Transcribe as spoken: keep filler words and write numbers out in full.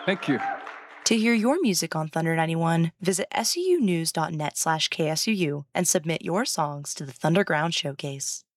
Thank you. To hear your music on Thunder ninety-one, visit sunews.net slash KSUU and submit your songs to the Thunderground Showcase.